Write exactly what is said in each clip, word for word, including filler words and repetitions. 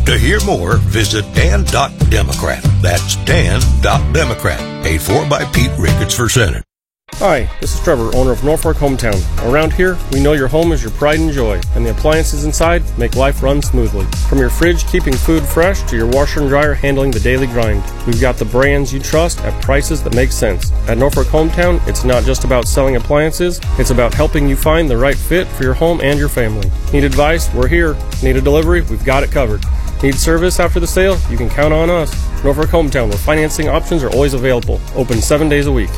To hear more, visit dan dot democrat. That's dan dot democrat. Paid for by Pete Ricketts for Senate. Hi, this is Trevor, owner of Norfolk Hometown. Around here, we know your home is your pride and joy, and the appliances inside make life run smoothly. From your fridge keeping food fresh to your washer and dryer handling the daily grind, we've got the brands you trust at prices that make sense. At Norfolk Hometown, it's not just about selling appliances, it's about helping you find the right fit for your home and your family. Need advice? We're here. Need a delivery? We've got it covered. Need service after the sale? You can count on us. Norfolk Hometown, where financing options are always available. Open seven days a week.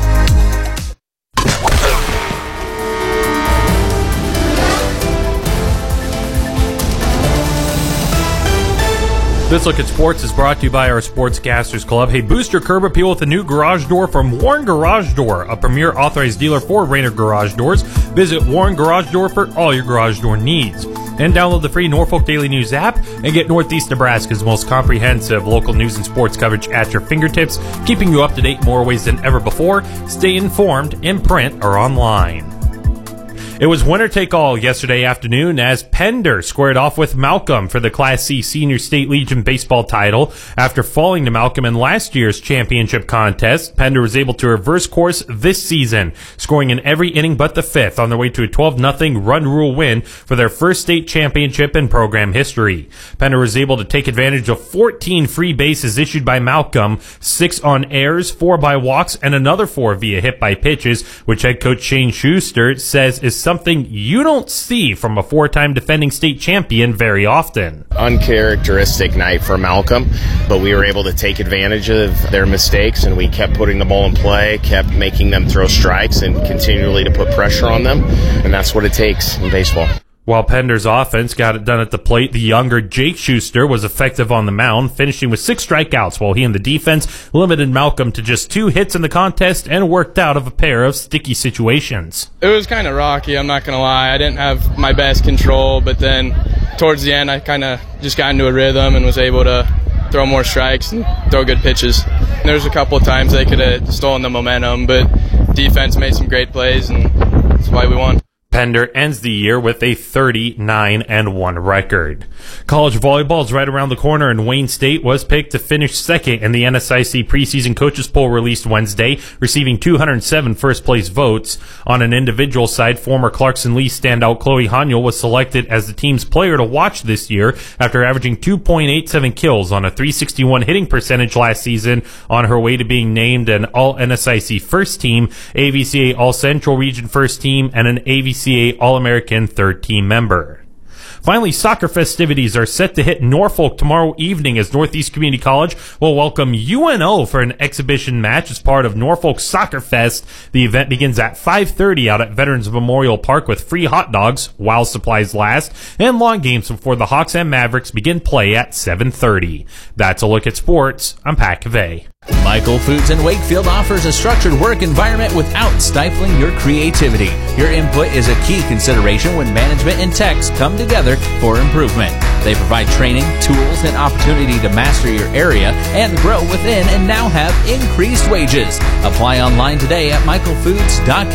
This Look at Sports is brought to you by our Sportscasters Club. Hey, boost your curb appeal with a new garage door from Warren Garage Door, a premier authorized dealer for Rainer Garage Doors. Visit Warren Garage Door for all your garage door needs. And download the free Norfolk Daily News app and get Northeast Nebraska's most comprehensive local news and sports coverage at your fingertips, keeping you up to date in more ways than ever before. Stay informed in print or online. It was winner-take-all yesterday afternoon as Pender squared off with Malcolm for the Class C Senior State Legion baseball title. After falling to Malcolm in last year's championship contest, Pender was able to reverse course this season, scoring in every inning but the fifth on their way to a twelve nothing run rule win for their first state championship in program history. Pender was able to take advantage of fourteen free bases issued by Malcolm, six on errors, four by walks, and another four via hit by pitches, which head coach Shane Schuster says is something you don't see from a four-time defending state champion very often. Uncharacteristic night for Malcolm, but we were able to take advantage of their mistakes, and we kept putting the ball in play, kept making them throw strikes, and continually to put pressure on them, and that's what it takes in baseball. While Pender's offense got it done at the plate, the younger Jake Schuster was effective on the mound, finishing with six strikeouts, while he and the defense limited Malcolm to just two hits in the contest and worked out of a pair of sticky situations. It was kind of rocky, I'm not going to lie. I didn't have my best control, but then towards the end I kind of just got into a rhythm and was able to throw more strikes and throw good pitches. And there was a couple of times they could have stolen the momentum, but defense made some great plays, and that's why we won. Pender ends the year with a thirty-nine and one record. College volleyball is right around the corner, and Wayne State was picked to finish second in the N S I C preseason coaches poll released Wednesday, receiving two hundred seven first-place votes. On an individual side, former Clarkson Lee standout Chloe Haniel was selected as the team's player to watch this year after averaging two point eight seven kills on a three sixty-one hitting percentage last season, on her way to being named an All-N S I C first team, A V C A All-Central Region first team, and an A V C A All-American third team member. Finally, soccer festivities are set to hit Norfolk tomorrow evening as Northeast Community College will welcome U N O for an exhibition match as part of Norfolk Soccer Fest. The event begins at five thirty out at Veterans Memorial Park with free hot dogs while supplies last, and long games before the Hawks and Mavericks begin play at seven thirty. That's a look at sports. I'm Pat Cavey. Michael Foods in Wakefield offers a structured work environment without stifling your creativity. Your input is a key consideration when management and techs come together for improvement. They provide training, tools, and opportunity to master your area and grow within, and now have increased wages. Apply online today at michael foods dot com.